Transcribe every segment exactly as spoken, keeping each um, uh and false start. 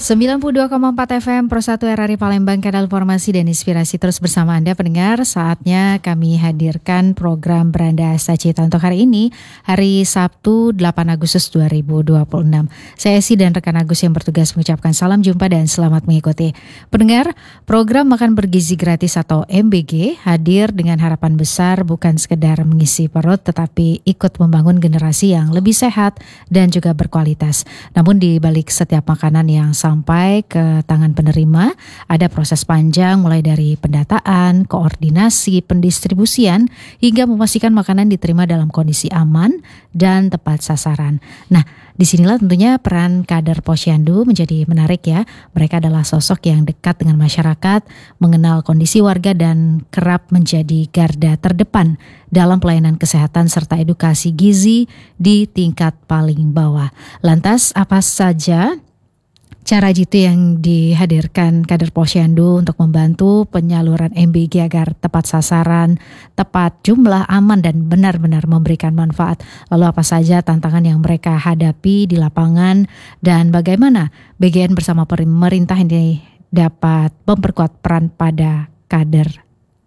sembilan puluh dua koma empat F M Pro satu R R I Palembang, kanal informasi dan inspirasi terus bersama Anda pendengar. Saatnya kami hadirkan program Beranda Asta Cita untuk hari ini, hari Sabtu delapan Agustus dua ribu dua puluh enam. Saya Esi dan rekan Agus yang bertugas mengucapkan salam jumpa dan selamat mengikuti. Pendengar, program Makan Bergizi Gratis atau M B G hadir dengan harapan besar bukan sekedar mengisi perut tetapi ikut membangun generasi yang lebih sehat dan juga berkualitas. Namun di balik setiap makanan yang sampai ke tangan penerima, ada proses panjang mulai dari pendataan, koordinasi, pendistribusian, hingga memastikan makanan diterima dalam kondisi aman dan tepat sasaran. Nah, disinilah tentunya peran kader Posyandu menjadi menarik ya. Mereka adalah sosok yang dekat dengan masyarakat, mengenal kondisi warga dan kerap menjadi garda terdepan dalam pelayanan kesehatan serta edukasi gizi di tingkat paling bawah. Lantas apa saja cara jitu yang dihadirkan kader Posyandu untuk membantu penyaluran M B G agar tepat sasaran, tepat jumlah, aman dan benar-benar memberikan manfaat? Lalu apa saja tantangan yang mereka hadapi di lapangan dan bagaimana B G N bersama pemerintah ini dapat memperkuat peran pada kader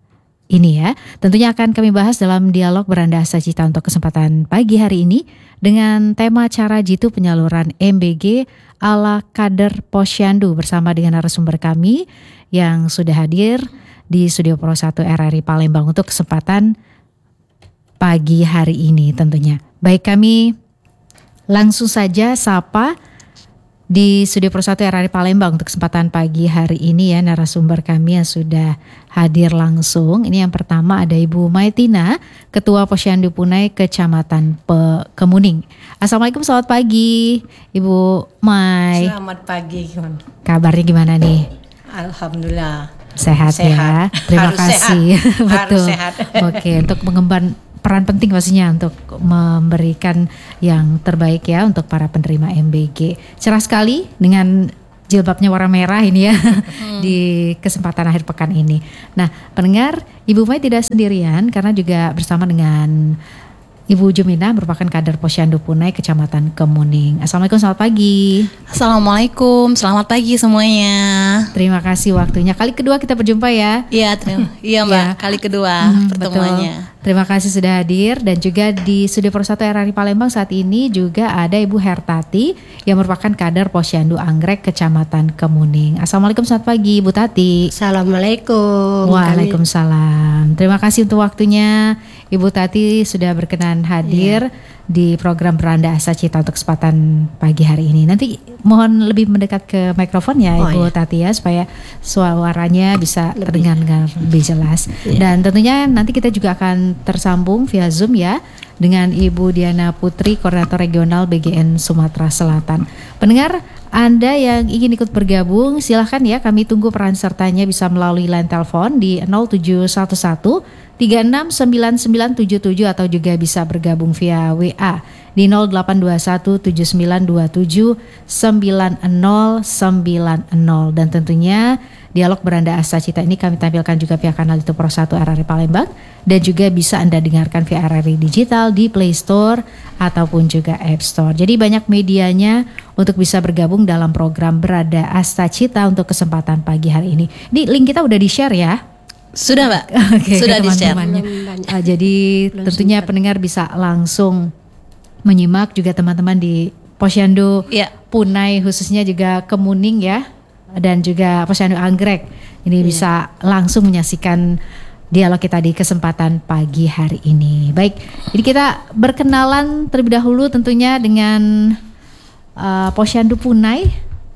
ini ya? Tentunya akan kami bahas dalam dialog Beranda Asta Cita untuk kesempatan pagi hari ini dengan tema cara jitu penyaluran M B G ala kader Posyandu bersama dengan narasumber kami yang sudah hadir di Studio Pro satu R R I Palembang untuk kesempatan pagi hari ini tentunya. Baik, kami langsung saja sapa di Studio Pro satu R R I Palembang untuk kesempatan pagi hari ini ya, narasumber kami yang sudah hadir langsung. Ini yang pertama ada Ibu Maitina, Ketua Posyandu Punai Kecamatan Pe- Kemuning. Assalamualaikum, selamat pagi Ibu Mai. Selamat pagi. Kabarnya gimana nih? Alhamdulillah. Sehat, sehat. Ya. Terima Harus kasih. Sehat. Betul. Harus sehat. Oke, untuk mengemban peran penting pastinya untuk memberikan yang terbaik ya untuk para penerima M B G. Cerah sekali dengan jilbabnya warna merah ini ya hmm. di kesempatan akhir pekan ini. Nah, pendengar, Ibu Mai tidak sendirian karena juga bersama dengan Ibu Jumina merupakan kader Posyandu Punai Kecamatan Kemuning. Assalamualaikum, selamat pagi. Assalamualaikum, selamat pagi semuanya. Terima kasih waktunya. Kali kedua kita berjumpa ya. Iya, terima. Iya Mbak, ya. Kali kedua hmm, pertemuannya. Betul. Terima kasih sudah hadir dan juga di Studio Pro satu R R I Palembang saat ini juga ada Ibu Hertati yang merupakan kader Posyandu Anggrek Kecamatan Kemuning. Assalamualaikum, selamat pagi Ibu Tati. Assalamualaikum. Waalaikumsalam. Terima kasih untuk waktunya. Ibu Tati sudah berkenan hadir ya di program Beranda Asta Cita untuk kesempatan pagi hari ini. Nanti mohon lebih mendekat ke mikrofon ya, oh, Ibu ya. Tati ya, supaya suaranya bisa terdengar lebih jelas. Ya. Dan tentunya nanti kita juga akan tersambung via Zoom ya dengan Ibu Diana Putri, Koordinator Regional B G N Sumatera Selatan. Pendengar, Anda yang ingin ikut bergabung silahkan ya, kami tunggu peran sertanya bisa melalui line telepon di nol tujuh satu satu tiga enam sembilan sembilan tujuh tujuh atau juga bisa bergabung via W A di nol delapan dua satu tujuh sembilan dua tujuh sembilan nol sembilan nol. Dan tentunya dialog Beranda Asta Cita ini kami tampilkan juga via kanal YouTube Pro satu R R I Palembang dan juga bisa Anda dengarkan via R R I Digital di Play Store ataupun juga App Store. Jadi banyak medianya untuk bisa bergabung dalam program Beranda Asta Cita untuk kesempatan pagi hari ini. Ini link kita udah di-share ya? Sudah Mbak, okay, sudah di-share. Uh, jadi belum tentunya sempat. Pendengar bisa langsung menyimak, juga teman-teman di Posyandu ya. Punai khususnya juga Kemuning ya, dan juga Posyandu Anggrek ini ya. Bisa langsung menyaksikan dialog kita di kesempatan pagi hari ini. Baik, jadi kita berkenalan terlebih dahulu tentunya dengan uh, Posyandu Punai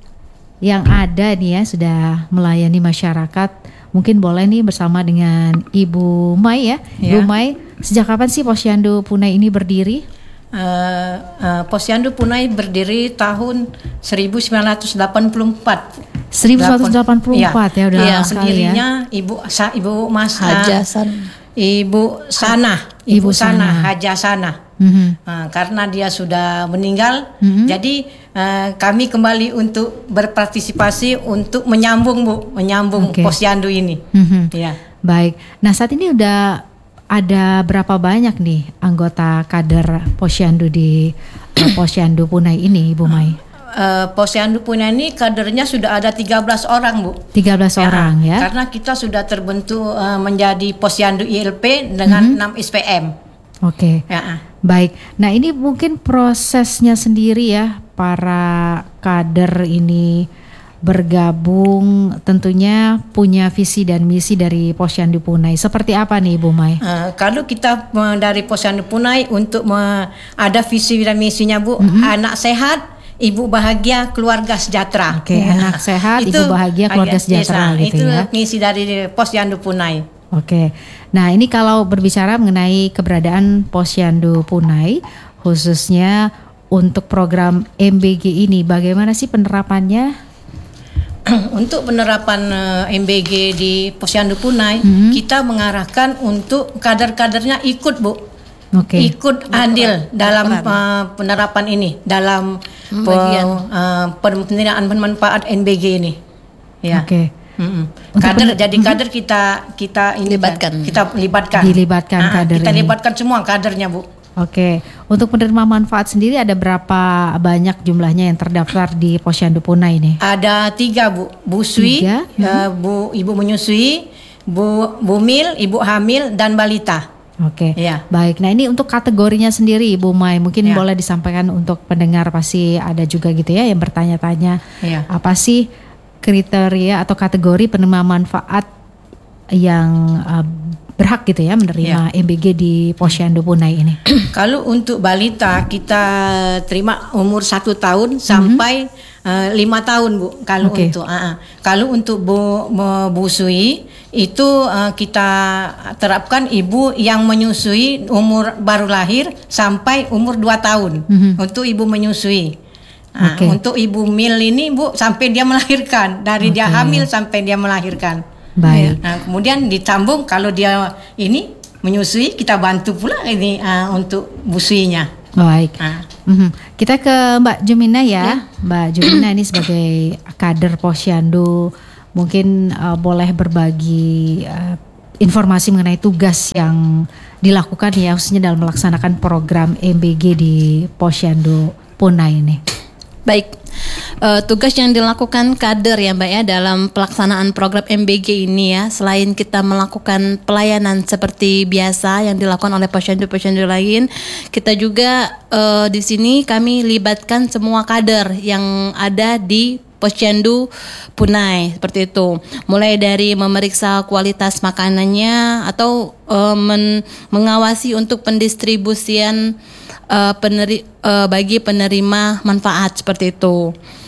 yang ada nih ya, sudah melayani masyarakat. Mungkin boleh nih bersama dengan Ibu Mai ya. ya. Ibu Mai, sejak kapan sih Posyandu Punai ini berdiri? Uh, uh, Posyandu Punai berdiri tahun seribu sembilan ratus delapan puluh empat. seribu sembilan ratus delapan puluh empat ya, ya udah ya, lama sekali ya. Sendirinya Ibu Sa, Ibu Mas Hajasan. Ibu Sana, Ibu, Ibu Sana, Sana Haja Sana. Mm-hmm. Uh, karena dia sudah meninggal, mm-hmm. jadi uh, kami kembali untuk berpartisipasi untuk menyambung Bu, menyambung okay. Posyandu ini. Mm-hmm. Ya. Baik. Nah saat ini udah ada berapa banyak nih anggota kader Posyandu di uh, Posyandu Punai ini, Ibu Mai? uh, Posyandu Punai ini kadernya sudah ada tiga belas orang, Bu. tiga belas ya, orang ya. Karena kita sudah terbentuk uh, menjadi Posyandu I L P dengan mm-hmm. enam S P M. Oke. Okay. Ya. Baik. Nah, ini mungkin prosesnya sendiri ya, para kader ini bergabung tentunya punya visi dan misi dari Posyandu Punai. Seperti apa nih Ibu Mai? Uh, kalau kita uh, dari Posyandu Punai untuk uh, ada visi dan misinya, Bu, mm-hmm. anak sehat, ibu bahagia, keluarga sejahtera. Oke, okay, ya. Anak sehat, itu, ibu bahagia, keluarga yes, sejahtera nah, gitu itu ya. Itu misi dari Posyandu Punai. Oke. Okay. Nah, ini kalau berbicara mengenai keberadaan Posyandu Punai khususnya untuk program M B G ini, bagaimana sih penerapannya? Untuk penerapan uh, M B G di Posyandu Punai, mm-hmm. kita mengarahkan untuk kader-kadernya ikut, Bu, okay. ikut andil dalam uh, penerapan ini, dalam pe, uh, pembinaan bermanfaat M B G ini. Ya. Oke. Okay. Mm-hmm. Kader, pen- jadi kader kita kita ini libatkan, kita libatkan, dilibatkan uh, kader kita ini. libatkan semua kadernya, Bu. Oke, untuk penerima manfaat sendiri ada berapa banyak jumlahnya yang terdaftar di Posyandu Punai ini? Ada tiga, Bu. Bu Sui, tiga? Uh, Bu Ibu menyusui, Bu Bumil, Ibu hamil, dan balita. Oke, ya. Baik. Nah, ini untuk kategorinya sendiri, Ibu Mai, mungkin ya. boleh disampaikan untuk pendengar, pasti ada juga gitu ya yang bertanya-tanya, ya. apa sih kriteria atau kategori penerima manfaat yang uh, berhak gitu ya menerima ya. M B G di Posyandu Punai ini? Kalau untuk balita kita terima umur satu tahun sampai mm-hmm. uh, lima tahun, Bu. Kalau okay. untuk uh, uh. kalau untuk Bu, Bu Sui itu uh, kita terapkan ibu yang menyusui umur baru lahir sampai umur dua tahun mm-hmm. untuk ibu menyusui. Nah, okay. Untuk ibu mil ini, Bu, sampai dia melahirkan, dari okay. dia hamil sampai dia melahirkan. Baik. Nah, kemudian ditambung kalau dia ini menyusui, kita bantu pula ini uh, untuk busuinya. Baik. Nah. Mm-hmm. Kita ke Mbak Jumina ya. ya. Mbak Jumina ini sebagai kader Posyandu mungkin uh, boleh berbagi uh, informasi mengenai tugas yang dilakukan ya khususnya dalam melaksanakan program M B G di Posyandu Punai ini. Baik, uh, tugas yang dilakukan kader ya Mbak ya dalam pelaksanaan program M B G ini ya, selain kita melakukan pelayanan seperti biasa yang dilakukan oleh posyandu-posyandu lain, kita juga uh, di sini kami libatkan semua kader yang ada di Posyandu Punai seperti itu. Mulai dari memeriksa kualitas makanannya atau uh, men- mengawasi untuk pendistribusian uh, peneri- uh, bagi penerima manfaat seperti itu.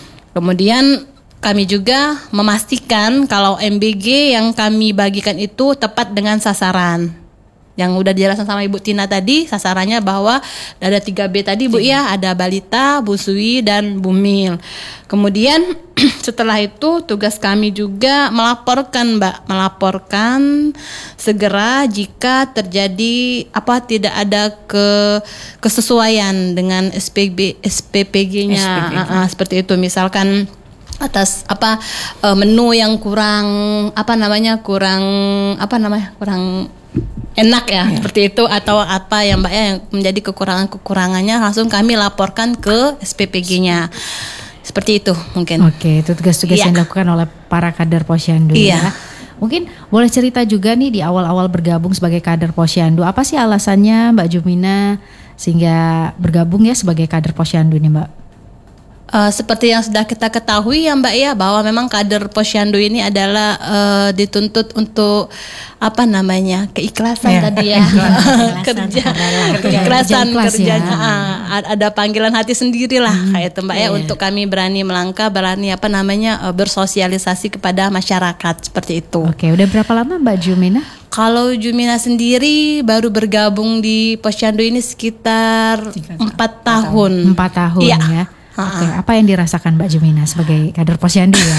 Kemudian kami juga memastikan kalau M B G yang kami bagikan itu tepat dengan sasaran. Yang udah dijelaskan sama Ibu Tina tadi, sasarannya bahwa ada tiga B tadi Bu ya, ada balita, busui, dan bumil. Kemudian setelah itu tugas kami juga melaporkan Mbak, melaporkan segera jika terjadi apa tidak ada ke kesesuaian dengan S P B S P P G-nya, S P P G. Uh, uh, seperti itu misalkan atas apa uh, menu yang kurang apa namanya kurang apa namanya kurang enak ya, ya seperti itu atau apa ya Mbak ya yang menjadi kekurangan-kekurangannya langsung kami laporkan ke S P P G-nya. Seperti itu mungkin. Oke, itu tugas-tugas ya. yang dilakukan oleh para kader Posyandu ya. ya. Mungkin boleh cerita juga nih di awal-awal bergabung sebagai kader Posyandu, apa sih alasannya Mbak Jumina sehingga bergabung ya sebagai kader Posyandu ini Mbak? Uh, seperti yang sudah kita ketahui ya Mbak ya, bahwa memang kader Posyandu ini adalah uh, dituntut untuk apa namanya keikhlasan ya, tadi ya kerja keikhlasan kerjanya ya. uh, ada panggilan hati sendirilah hmm, kayak itu Mbak ya, ya untuk kami berani melangkah, berani apa namanya uh, bersosialisasi kepada masyarakat seperti itu. Oke, udah berapa lama Mbak Jumina? Kalau Jumina sendiri baru bergabung di Posyandu ini sekitar empat tahun. Empat tahun ya. ya. Oke, okay. Apa yang dirasakan Mbak Jumina sebagai kader Posyandu ya?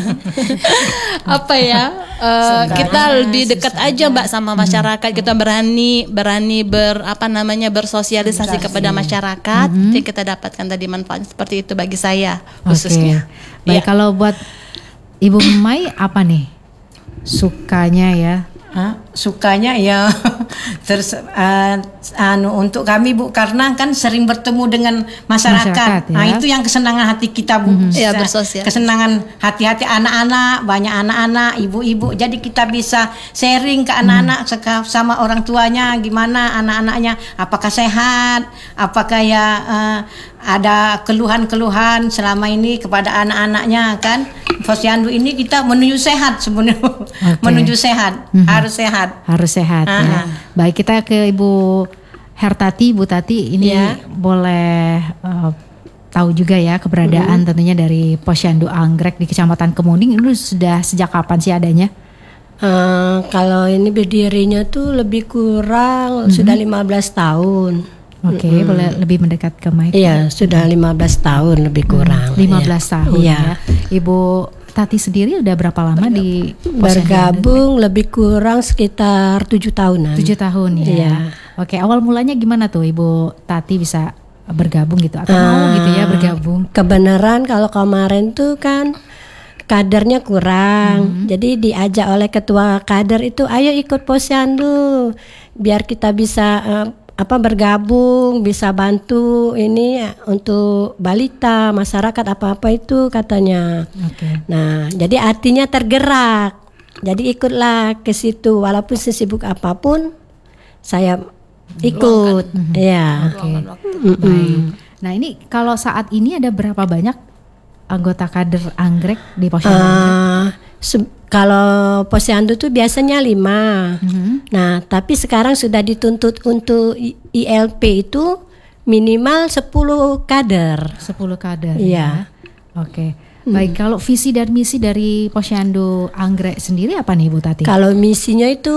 Apa ya? Uh, kita lebih dekat aja Mbak sama masyarakat. Hmm. Kita berani berani ber apa namanya bersosialisasi Berasi. kepada masyarakat. Hmm. Yang kita dapatkan tadi manfaat seperti itu bagi saya khususnya. Okay. Baik, ya. Kalau buat Ibu Mai apa nih sukanya ya? Hah? Sukanya ya Terus uh, anu untuk kami Bu, karena kan sering bertemu dengan masyarakat, masyarakat ya? Nah itu yang kesenangan hati kita Bu, mm-hmm. ya, bersosial. Kesenangan hati-hati anak-anak, banyak anak-anak, ibu-ibu, jadi kita bisa sharing ke anak-anak mm. sama orang tuanya gimana anak-anaknya, apakah sehat, apakah ya uh, ada keluhan-keluhan selama ini kepada anak-anaknya kan. Posyandu ini kita menuju sehat sebenarnya, okay. menuju sehat, mm-hmm. harus sehat, harus sehat. Ya. Baik, kita ke Ibu Hertati, Bu Tati, ini ya. boleh uh, tahu juga ya keberadaan mm-hmm. tentunya dari Posyandu Anggrek di Kecamatan Kemuning ini sudah sejak kapan sih adanya? Uh, kalau ini berdirinya tuh lebih kurang mm-hmm. sudah lima belas tahun. Oke, okay, mm-hmm. boleh lebih mendekat ke mic. Iya, sudah lima belas tahun lebih kurang. lima belas ya. tahun ya. ya. Ibu Tati sendiri udah berapa lama Bergab- di bergabung? Lebih kurang sekitar tujuh tahunan. tujuh tahun ya. Iya. Oke, awal mulanya gimana tuh Ibu Tati bisa bergabung gitu atau uh, mau gitu ya bergabung? Kebenaran kalau kemarin tuh kan kadernya kurang, hmm. jadi diajak oleh ketua kader itu, ayo ikut Posyandu biar kita bisa uh, apa bergabung, bisa bantu ini untuk balita masyarakat apa-apa itu katanya. Okay. Nah, jadi artinya tergerak. Jadi ikutlah ke situ walaupun sesibuk apapun saya ikut. Mm-hmm. Ya. Oke. Okay. Mm-hmm. Nah, ini kalau saat ini ada berapa banyak anggota kader Anggrek di Posyandu? Uh, se- Kalau Posyandu tuh biasanya lima, mm-hmm. nah tapi sekarang sudah dituntut untuk I L P itu minimal sepuluh kader. Sepuluh kader. Iya. Ya. Oke. Baik, hmm. kalau visi dan misi dari Posyandu Anggrek sendiri apa nih Bu Tati? Kalau misinya itu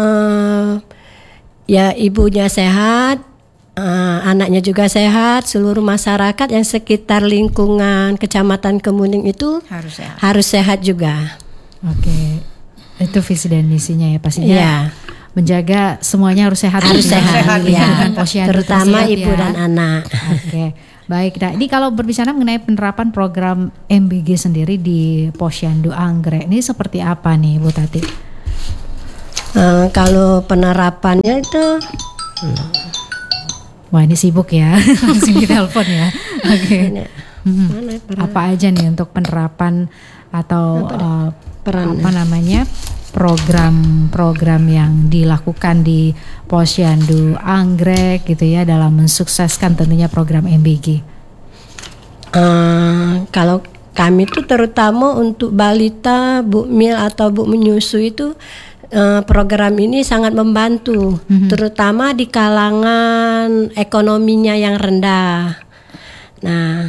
uh, ya ibunya sehat, uh, anaknya juga sehat, seluruh masyarakat yang sekitar lingkungan Kecamatan Kemuning itu harus sehat, harus sehat juga. Oke, itu visi dan misinya ya pastinya. Ya. Menjaga semuanya harus sehat. Harus sehat, sehat ya. Terutama tersebut, ibu ya. dan anak. Oke, baik. Nah, ini kalau berbicara mengenai penerapan program M B G sendiri di Posyandu Anggrek, ini seperti apa nih, Bu Tati? Uh, kalau penerapannya itu, hmm. wah ini sibuk ya, langsung ditelepon ya. Oke. Okay. Hmm. Apa aja nih untuk penerapan atau uh, apa namanya program-program yang dilakukan di Posyandu Anggrek gitu ya dalam mensukseskan tentunya program M B G? Uh, kalau kami tuh terutama untuk balita, bu mil atau bu menyusui itu uh, program ini sangat membantu, mm-hmm. terutama di kalangan ekonominya yang rendah. Nah.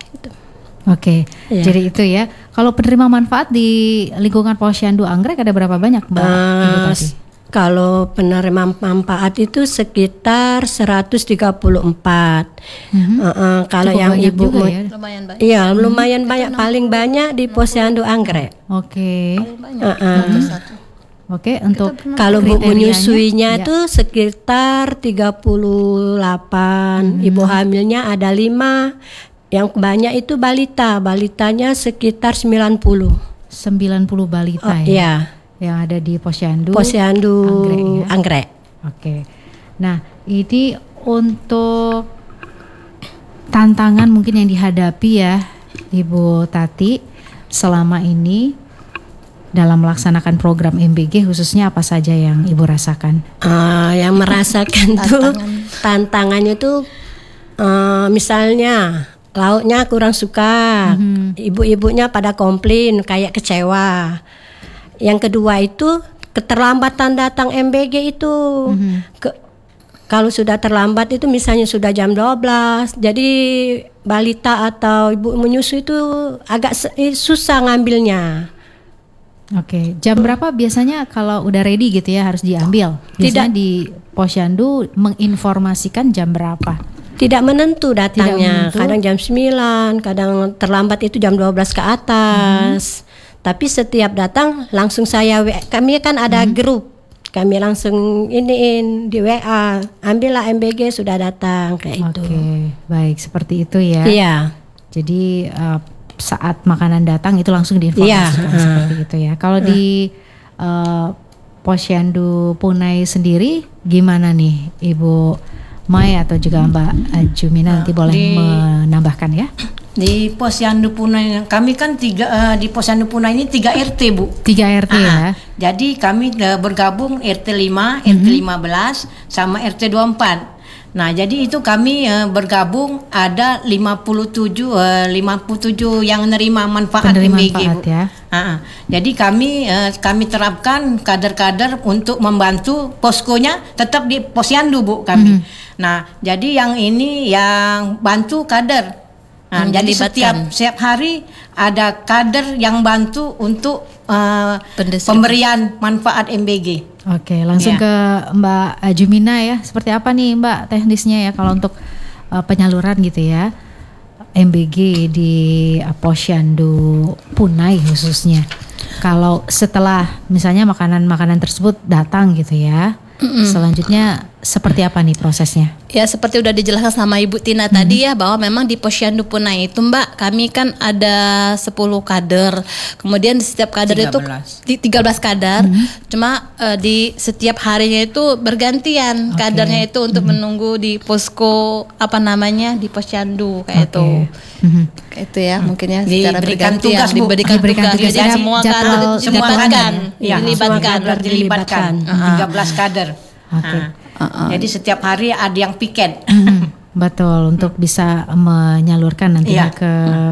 Oke, okay. ya. Jadi itu ya. Kalau penerima manfaat di lingkungan Posyandu Anggrek ada berapa banyak, Mbak? Uh, Ibu Tati? Kalau penerima manfaat itu sekitar seratus tiga puluh empat. Mm-hmm. Uh, uh, kalau Cukup yang ibu juga, ya? Lumayan banyak. Iya, lumayan hmm. banyak. Paling banyak di Posyandu Anggrek. Oke. Okay. Uh, uh. Oke, okay, untuk kalau bu menyusuinya itu ya. Sekitar tiga puluh delapan. Hmm. Ibu hamilnya ada lima. Yang banyak itu balita, balitanya sekitar sembilan puluh. sembilan puluh balita oh, ya? Iya. Yang ada di Posyandu Posyandu Anggrek, ya? Anggrek. Oke. Nah, ini untuk tantangan mungkin yang dihadapi ya Ibu Tati selama ini dalam melaksanakan program M B G khususnya apa saja yang Ibu rasakan? Uh, yang merasakan tuh tantangannya tuh uh, misalnya lauknya kurang suka, mm-hmm. ibu-ibunya pada komplain kayak kecewa. Yang kedua itu keterlambatan datang M B G itu. Mm-hmm. Ke, kalau sudah terlambat itu misalnya sudah jam dua belas, jadi balita atau ibu menyusui itu agak susah ngambilnya. Oke, jam berapa biasanya kalau udah ready gitu ya harus diambil? Biasanya Tidak. di Posyandu menginformasikan jam berapa? Tidak menentu datangnya, Tidak menentu. Kadang jam sembilan, kadang terlambat itu jam dua belas ke atas. Hmm. Tapi setiap datang langsung saya, kami kan ada hmm. grup, kami langsung iniin di W A, ambillah M B G sudah datang kayak Oke, itu. Oke, baik seperti itu ya. Iya. Jadi uh, saat makanan datang itu langsung diinformasikan ya. seperti itu ya. Kalau uh. di uh, Posyandu Punai sendiri gimana nih Ibu Mai atau juga Mbak Jumina, nanti boleh di, menambahkan ya. Di Posyandu Punai kami kan tiga uh, di Posyandu Punai ini tiga R T Bu. Tiga R T uh, ya. Jadi kami uh, bergabung R T lima, mm-hmm. R T lima belas sama R T dua puluh empat. Nah, jadi itu kami uh, bergabung ada lima puluh tujuh uh, lima puluh tujuh yang menerima manfaat penerima M B G. Manfaat, ya. Uh, jadi kami uh, kami terapkan kader-kader untuk membantu poskonya tetap di Posyandu Bu kami. Mm-hmm. Nah, jadi yang ini yang bantu kader. Nah, hmm, jadi setiap setiap hari ada kader yang bantu untuk uh, pemberian manfaat M B G. Oke, langsung ya. Ke Mbak Jumina ya. Seperti apa nih Mbak teknisnya ya kalau untuk uh, penyaluran gitu ya M B G di uh, Posyandu Punai khususnya. Kalau setelah misalnya makanan-makanan tersebut datang gitu ya, mm-hmm. selanjutnya seperti apa nih prosesnya? Ya seperti udah dijelaskan sama Ibu Tina hmm. tadi ya, bahwa memang di Posyandu Punai itu Mbak, kami kan ada sepuluh kader. Kemudian di setiap kader tiga belas. Itu tiga belas kader. Hmm. Cuma uh, di setiap harinya itu bergantian okay. kadernya itu untuk hmm. menunggu di posko apa namanya di Posyandu kayak okay. itu. Hmm. Kayak itu ya, hmm. mungkin ya secara diberikan bergantian tugas, diberikan, diberikan tugas. tugas. Jadi semua kader dilibatkan, ya, dilibatkan, dilibatkan. tiga belas kader. Oke. Okay. Nah. Uh-uh. Jadi setiap hari ada yang piket. Betul, untuk bisa menyalurkan nantinya yeah. ke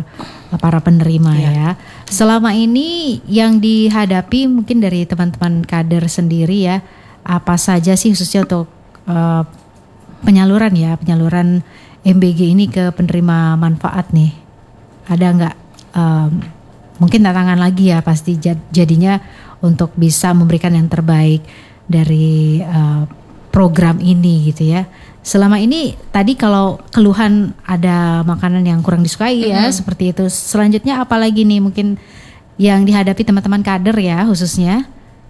para penerima yeah. ya. Selama ini yang dihadapi mungkin dari teman-teman kader sendiri ya, apa saja sih khususnya untuk uh, penyaluran ya, penyaluran M B G ini ke penerima manfaat nih? Ada nggak um, mungkin tantangan lagi ya pasti jadinya untuk bisa memberikan yang terbaik dari uh, program ini gitu ya. Selama ini tadi kalau keluhan ada makanan yang kurang disukai ya, mm-hmm. seperti itu. Selanjutnya apalagi nih mungkin yang dihadapi teman-teman kader ya khususnya?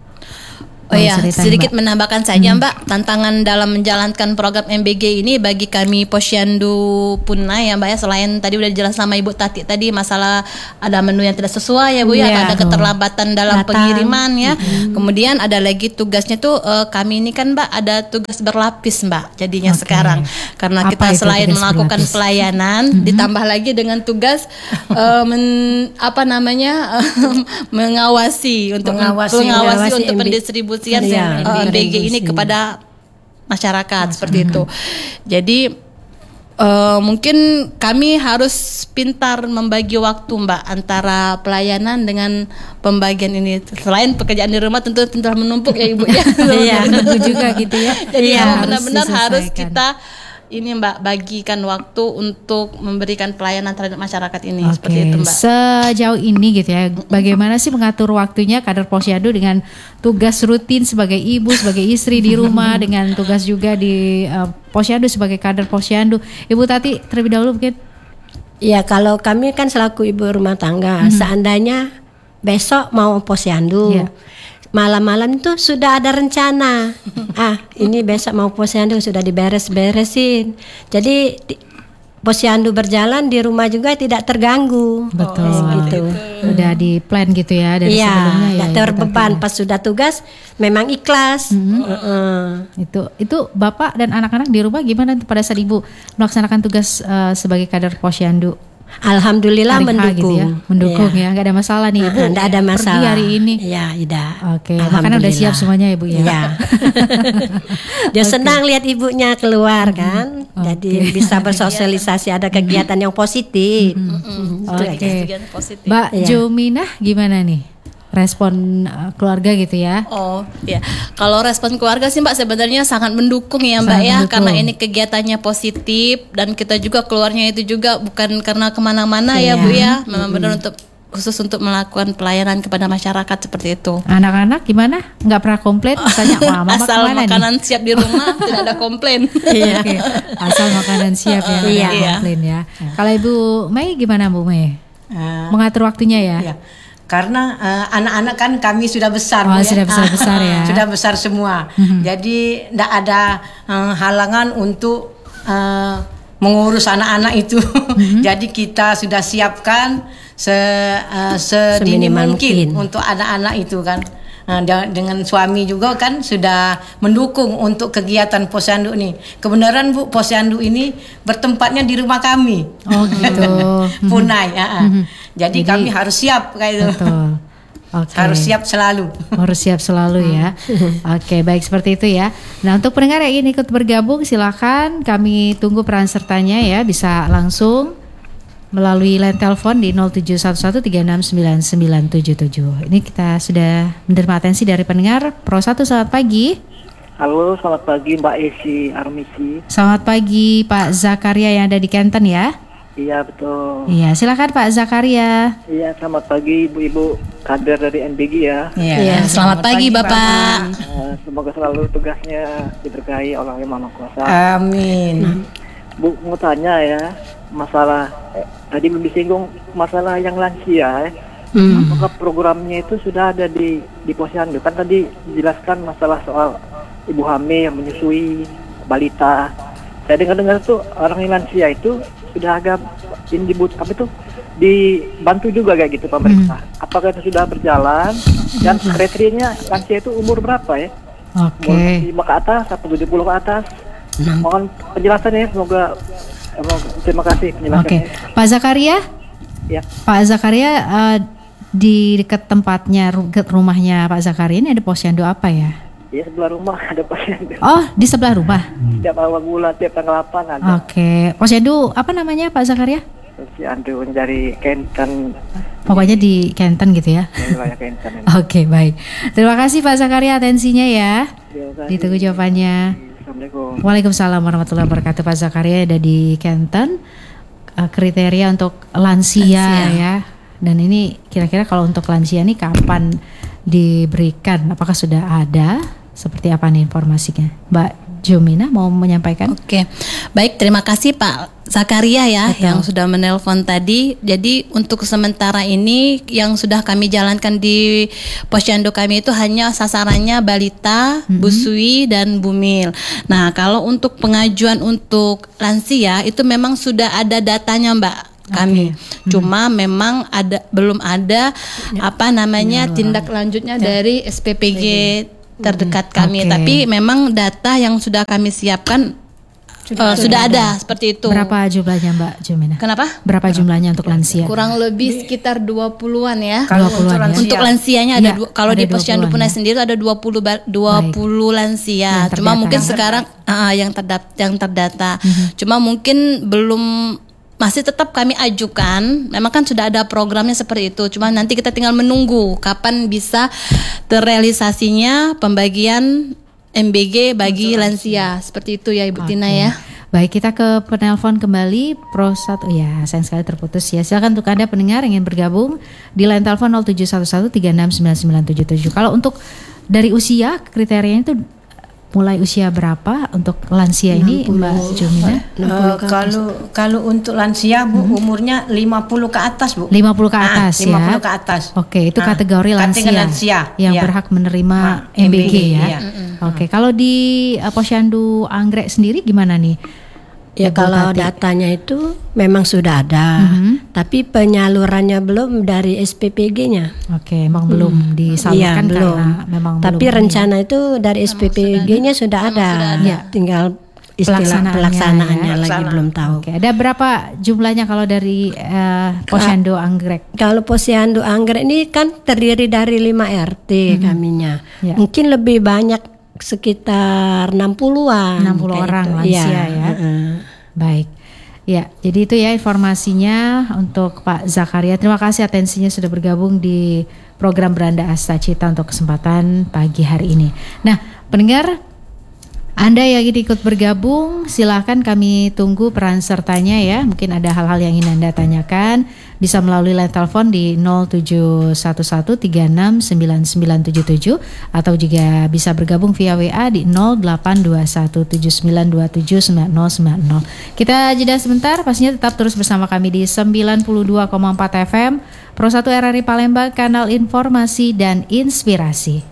Oh ya, sedikit Mbak. Menambahkan saja hmm. Mbak, tantangan dalam menjalankan program M B G ini bagi kami Posyandu Punai ya Mbak ya, selain tadi udah jelas sama Ibu Tati tadi masalah ada menu yang tidak sesuai ya Bu ya, yeah. ada keterlambatan dalam Datang. pengiriman ya. Hmm. Kemudian ada lagi tugasnya tuh uh, kami ini kan Mbak ada tugas berlapis Mbak jadinya okay. sekarang. Karena Apa kita selain melakukan berlapis? pelayanan hmm. ditambah lagi dengan tugas uh, men, apa namanya uh, mengawasi untuk mengawasi, mengawasi, mengawasi untuk pendistribusian ya, M B G ini kepada masyarakat, masyarakat. Seperti itu. Jadi uh, mungkin kami harus pintar membagi waktu Mbak antara pelayanan dengan pembagian ini. Selain pekerjaan di rumah tentu tentu menumpuk ya Ibu ya. Iya, tentu juga gitu ya. Jadi ya, benar-benar harus, harus kita ini Mbak bagikan waktu untuk memberikan pelayanan terhadap masyarakat ini. Okay. Seperti itu Mbak. Sejauh ini gitu ya, bagaimana sih mengatur waktunya kader Posyandu dengan tugas rutin sebagai ibu, sebagai istri di rumah, dengan tugas juga di uh, Posyandu sebagai kader Posyandu. Ibu Tati terlebih dahulu mungkin. Ya kalau kami kan selaku ibu rumah tangga, hmm. seandainya besok mau Posyandu. Yeah. Malam-malam itu sudah ada rencana. Ah, ini besok mau Posyandu sudah diberes-beresin. Jadi di, Posyandu berjalan di rumah juga tidak terganggu. Betul. Oh, gitu. Udah di plan gitu ya dari ya, sebelumnya ya. Tidak terbeban pas sudah tugas memang ikhlas. Mm-hmm. Uh-uh. Itu itu Bapak dan anak-anak di rumah gimana pada saat Ibu melaksanakan tugas uh, sebagai kader Posyandu? Alhamdulillah hari mendukung, gitu ya. mendukung ya, nggak ada masalah nih Ibu. Nggak ada masalah. Pergi hari ini. Ya, tidak. Oke, makanan udah siap semuanya Ibu ya. ya. Dia okay. senang lihat ibunya keluar kan, okay. jadi bisa bersosialisasi ada kegiatan yang positif. Mm-hmm. Oke, okay. Mbak ya. Jumina gimana nih? Respon uh, keluarga gitu ya? Oh ya, kalau respon keluarga sih Mbak sebenarnya sangat mendukung ya Mbak sangat ya, mendukung. Karena ini kegiatannya positif dan kita juga keluarnya itu juga bukan karena kemana-mana ya, ya Bu ya, memang mm-hmm. benar untuk khusus untuk melakukan pelayanan kepada masyarakat seperti itu. Anak-anak gimana? Nggak pernah komplain? Misalnya mama asal makanan nih? Siap di rumah tidak ada komplain. Iya. Okay. Asal makanan siap ya, nggak ada komplain ya. Kalau Ibu Mei gimana Bu Mei? Uh, Mengatur waktunya ya? Iya. Karena uh, anak-anak kan kami sudah besar, oh, ya. sudah besar-besar ya, sudah besar semua. Mm-hmm. Jadi tidak ada uh, halangan untuk uh, mengurus anak-anak itu. Mm-hmm. Jadi kita sudah siapkan se uh, sedini mungkin, mungkin untuk anak-anak itu kan. Nah, dengan suami juga kan sudah mendukung untuk kegiatan posyandu ini. Kebenaran Bu, posyandu ini bertempatnya di rumah kami. Oh gitu. Punai. Mm-hmm. Jadi, Jadi kami harus siap kayak itu. Betul. Okay. Harus siap selalu. Harus siap selalu ya. Oke, okay, baik seperti itu ya. Nah, untuk pendengar yang ingin ikut bergabung silakan, kami tunggu peran sertanya ya, bisa langsung melalui line telepon di nol tujuh satu satu tiga enam sembilan sembilan tujuh tujuh. Ini kita sudah menerima atensi dari pendengar. Pro satu, selamat pagi. Halo, selamat pagi Mbak Esi Armisi. Selamat pagi Pak Zakaria yang ada di Kenten ya. Iya betul. Iya, silakan Pak Zakaria. Iya, selamat pagi ibu-ibu kader dari M B G ya. Iya, ya, selamat, selamat pagi, pagi Bapak. Uh, semoga selalu tugasnya diberkahi oleh Yang Maha Kuasa. Amin. Bu, mau tanya ya, masalah eh, tadi belum disinggung masalah yang lansia. Eh. Hmm. Apakah programnya itu sudah ada di di posyandu? Kan tadi dijelaskan masalah soal ibu hamil yang menyusui balita. Saya dengar-dengar tuh orang yang lansia itu sudah agak ini dibut apa itu dibantu juga kayak gitu pemerintah. Hmm. Apakah itu sudah berjalan dan kriterianya lansia itu umur berapa ya? Oke. Okay. lima ke atas atau tujuh puluh ke atas? Hmm. Mohon penjelasannya, semoga terima kasih penjelasannya. Oke, okay. Pak Zakaria? Ya. Pak Zakaria uh, di dekat tempatnya rumahnya Pak Zakaria ini ada posyandu apa ya? Iya, sebelah rumah ada posyandu. Oh, di sebelah rumah? Tiap awal bulan, tiap tanggal delapan ada. Oke, okay. Posyandu apa namanya Pak Zakaria? Posyandu dari Kenten. Pokoknya di Kenten gitu ya? Wilayah Kenten. Oke, okay, baik. Terima kasih Pak Zakaria atensinya ya. Ditunggu jawabannya. Assalamualaikum. Waalaikumsalam warahmatullahi wabarakatuh. Pak Zakaria ada di Kenten. Uh, kriteria untuk lansia, lansia ya. Dan ini kira-kira kalau untuk lansia ini kapan diberikan? Apakah sudah ada? Seperti apa nih informasinya? Mbak Jumina mau menyampaikan? Oke, baik, terima kasih Pak Zakaria ya. Betul. Yang sudah menelpon tadi. Jadi untuk sementara ini yang sudah kami jalankan di posyandu kami itu hanya sasarannya balita, mm-hmm. busui dan bumil. Nah, kalau untuk pengajuan untuk lansia itu memang sudah ada datanya Mbak kami. Okay. Cuma hmm. memang ada belum ada ya. apa namanya ya, tindak lanjutnya ya. dari S P P G terdekat kami. Okay. Tapi memang data yang sudah kami siapkan sudah, uh, sudah ada. ada seperti itu. Berapa jumlahnya Mbak Jumina? Kenapa? Berapa jumlahnya untuk lansia? Kurang lebih sekitar dua puluhan ya. Kalau untuk, lansia. untuk lansianya ada ya, dua, kalau ada di Posyandu Punai ya. sendiri ada dua puluh lansia. Cuma mungkin sekarang uh, yang terdata yang terdata. Mm-hmm. Cuma mungkin belum masih tetap kami ajukan. Memang kan sudah ada programnya seperti itu. Cuma nanti kita tinggal menunggu kapan bisa terrealisasinya pembagian M B G bagi lansia. Seperti itu ya Ibu okay. Tina ya. Baik, kita ke penelpon kembali Pro satu. Ya, sayang sekali terputus ya. Silakan untuk Anda pendengar yang ingin bergabung di line telepon nol tujuh satu satu tiga enam sembilan sembilan tujuh tujuh. Kalau untuk dari usia kriterianya itu mulai usia berapa untuk lansia ini Mbak Jumina? Uh, kalau kalau untuk lansia Bu hmm. umurnya lima puluh ke atas Bu. lima puluh ke atas ah, ya. lima puluh ke atas. Oke, itu ah, kategori lansia, lansia yang ya. berhak menerima ah, M B G, M B G ya. Iya. Oke, kalau di uh, Posyandu Anggrek sendiri gimana nih? Ya Ibu kalau Tati. Datanya itu memang sudah ada, mm-hmm. tapi penyalurannya belum dari S P P G-nya. Oke, memang hmm. belum disalurkan ya, belum. Karena memang tapi belum rencana ya. itu dari S P P G-nya sudah, sudah ada. Sudah ada. Ya. Tinggal istilah pelaksanaannya, pelaksanaannya ya. lagi belum tahu. Oke, ada berapa jumlahnya kalau dari uh, Posyandu Anggrek? Kalau Posyandu Anggrek ini kan terdiri dari lima R T mm-hmm. kaminya. Ya. Mungkin lebih banyak sekitar enam puluhan. enam puluh orang itu. lansia ya. ya. Uh-uh. Baik. Ya, jadi itu ya informasinya untuk Pak Zakaria. Terima kasih atensinya sudah bergabung di program Beranda Asta Cita untuk kesempatan pagi hari ini. Nah, pendengar, Anda yang ingin ikut bergabung, silakan kami tunggu peran sertanya ya. Mungkin ada hal-hal yang ingin Anda tanyakan, bisa melalui line telepon di nol tujuh satu satu tiga enam sembilan sembilan tujuh tujuh atau juga bisa bergabung via W A di nol delapan dua satu tujuh sembilan dua tujuh sembilan nol sembilan nol. Kita jeda sebentar, pastinya tetap terus bersama kami di sembilan puluh dua koma empat F M Pro satu R R I Palembang, kanal informasi dan inspirasi.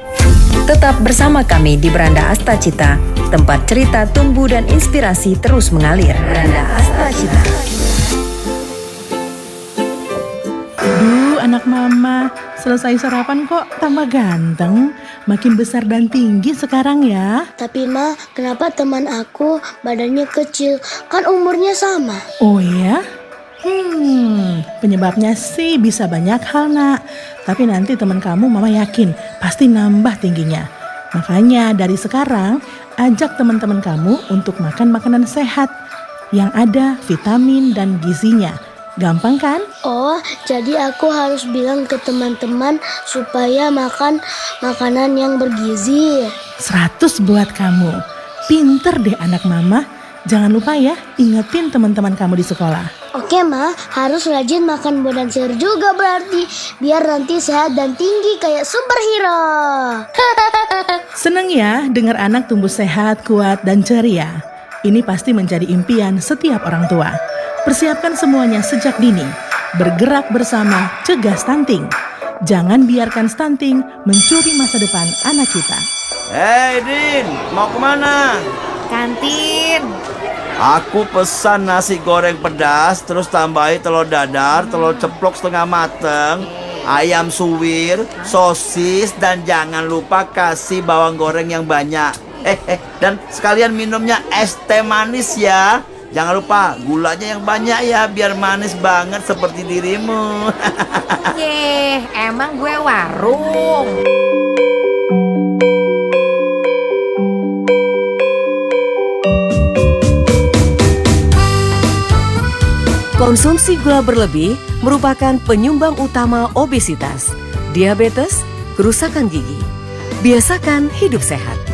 Tetap bersama kami di Beranda Asta Cita, tempat cerita tumbuh dan inspirasi terus mengalir. Beranda Asta Cita. Duh, anak anak mama. Selesai sarapan kok tambah ganteng. Makin besar dan tinggi sekarang ya. Tapi Ma, kenapa teman aku badannya kecil? Kan umurnya sama. Oh ya? Hmm, penyebabnya sih bisa banyak hal nak. Tapi nanti teman kamu mama yakin pasti nambah tingginya. Makanya dari sekarang ajak teman-teman kamu untuk makan makanan sehat yang ada vitamin dan gizinya. Gampang kan? Oh, jadi aku harus bilang ke teman-teman supaya makan makanan yang bergizi. Seratus buat kamu. Pinter deh anak mama. Jangan lupa ya, ingetin teman-teman kamu di sekolah. Oke Ma, harus rajin makan buah dan sayur juga berarti. Biar nanti sehat dan tinggi kayak superhero. Seneng ya dengar anak tumbuh sehat, kuat, dan ceria. Ini pasti menjadi impian setiap orang tua. Persiapkan semuanya sejak dini. Bergerak bersama, cegah stunting. Jangan biarkan stunting mencuri masa depan anak kita. Hei Din, mau kemana? Kantin. Aku pesan nasi goreng pedas, terus tambahi telur dadar, telur ceplok setengah mateng, ayam suwir, sosis, dan jangan lupa kasih bawang goreng yang banyak. Eh, eh, dan sekalian minumnya es teh manis ya. Jangan lupa gulanya yang banyak ya, biar manis banget seperti dirimu. Yeh, emang gue warung. Konsumsi gula berlebih merupakan penyumbang utama obesitas, diabetes, kerusakan gigi. Biasakan hidup sehat.